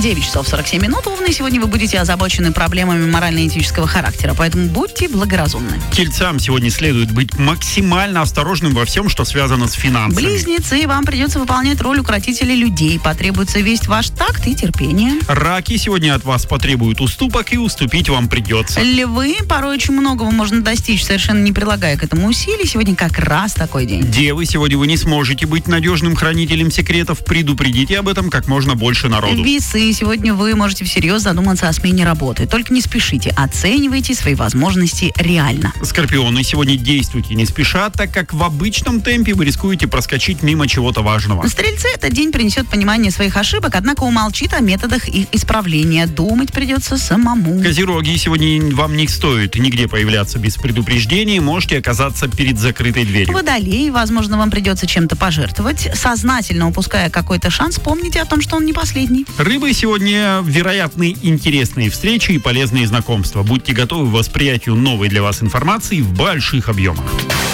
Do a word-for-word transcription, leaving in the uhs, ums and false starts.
девять часов сорок семь минут. Овны, сегодня вы будете озабочены проблемами морально-этического характера, поэтому будьте благоразумны. Тельцам сегодня следует быть максимально осторожным во всем, что связано с финансами. Близнецы, вам придется выполнять роль укротителей людей. Потребуется весь ваш такт и терпение. Раки, сегодня от вас потребуют уступок, и уступить вам придется. Львы, порой очень многого можно достичь, совершенно не прилагая к этому усилий. Сегодня как раз такой день. Девы, сегодня вы не сможете быть надежным хранителем секретов. Предупредите об этом как можно больше народу. Весы, сегодня вы можете всерьез задуматься о смене работы. Только не спешите, оценивайте свои возможности реально. Скорпионы, сегодня действуйте не спеша, так как в обычном темпе вы рискуете проскочить мимо чего-то важного. Стрельцы, этот день принесет понимание своих ошибок, однако умолчит о методах их исправления. Думать придется самому. Козероги, сегодня вам не стоит нигде появляться без предупреждений, можете оказаться перед закрытой дверью. Водолей, возможно, вам придется чем-то пожертвовать. Сознательно упуская какой-то шанс, помните о том, что он не последний. Рыбы, сегодня вероятны интересные встречи и полезные знакомства. Будьте готовы к восприятию новой для вас информации в больших объемах.